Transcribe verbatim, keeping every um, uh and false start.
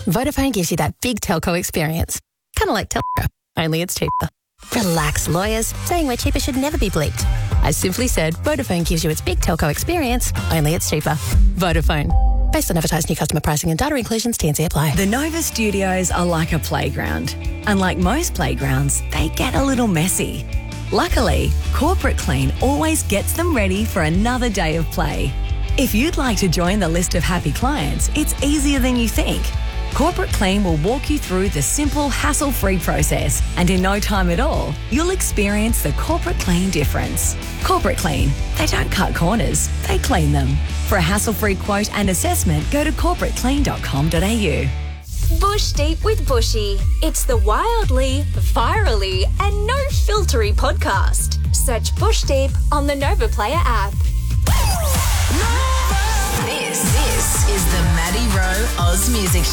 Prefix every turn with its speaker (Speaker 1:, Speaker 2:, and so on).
Speaker 1: Vodafone gives you that big telco experience. Kind of like Telstra, only it's cheaper. Relax, lawyers. Saying we're cheaper should never be bleeped. I simply said Vodafone gives you its big telco experience, only it's cheaper. Vodafone. Based on advertised new customer pricing and data inclusions, T and C apply.
Speaker 2: The Nova Studios are like a playground. Unlike most playgrounds, they get a little messy. Luckily, Corporate Clean always gets them ready for another day of play. If you'd like to join the list of happy clients, it's easier than you think. Corporate Clean will walk you through the simple, hassle-free process, and in no time at all, you'll experience the Corporate Clean difference. Corporate Clean, they don't cut corners, they clean them. For a hassle-free quote and assessment, go to corporate clean dot com dot a u.
Speaker 3: Bush Deep with Bushy. It's the wildly, virally, and no-filtery podcast. Search Bush Deep on the Nova Player app.
Speaker 4: This, this is the Maddie Rowe Oz Music Show.